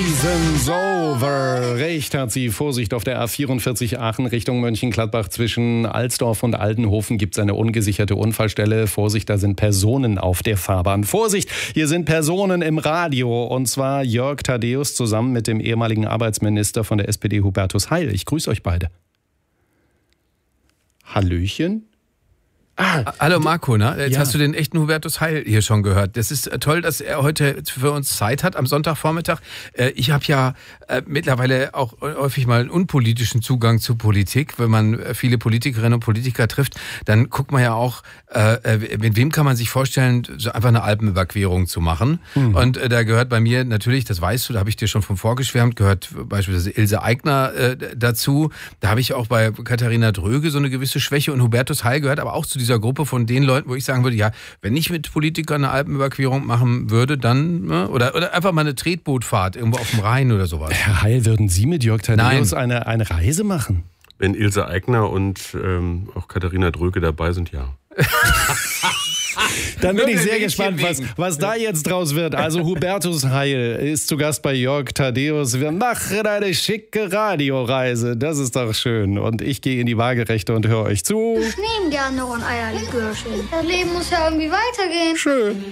Season's over. Recht hat sie. Vorsicht, auf der A44 Aachen Richtung Mönchengladbach zwischen Alsdorf und Aldenhofen gibt es eine ungesicherte Unfallstelle. Vorsicht, da sind Personen auf der Fahrbahn. Vorsicht, hier sind Personen im Radio. Und zwar Jörg Thaddäus zusammen mit dem ehemaligen Arbeitsminister von der SPD Hubertus Heil. Ich grüße euch beide. Hallöchen? Hallo Marco, ne? Jetzt hast du den echten Hubertus Heil hier schon gehört. Das ist toll, dass er heute für uns Zeit hat am Sonntagvormittag. Ich habe ja mittlerweile auch häufig mal einen unpolitischen Zugang zu Politik. Wenn man viele Politikerinnen und Politiker trifft, dann guckt man ja auch, mit wem kann man sich vorstellen, so einfach eine Alpenüberquerung zu machen. Mhm. Und da gehört bei mir natürlich, das weißt du, da habe ich dir schon von vorgeschwärmt, gehört beispielsweise Ilse Aigner dazu. Da habe ich auch bei Katharina Dröge so eine gewisse Schwäche und Hubertus Heil gehört aber auch zu dieser Gruppe von den Leuten, wo ich sagen würde, ja, wenn ich mit Politikern eine Alpenüberquerung machen würde, dann, ne, oder einfach mal eine Tretbootfahrt irgendwo auf dem Rhein oder sowas. Herr Heil, würden Sie mit Jörg Thaddäus eine Reise machen? Wenn Ilse Aigner und auch Katharina Dröge dabei sind, ja. Dann bin ich sehr gespannt, was da jetzt draus wird. Also Hubertus Heil ist zu Gast bei Jörg Thaddäus. Wir machen eine schicke Radioreise. Das ist doch schön. Und ich gehe in die Waagerechte und höre euch zu. Ich nehme gerne noch ein Eierlikörchen. Das Leben muss ja irgendwie weitergehen. Schön.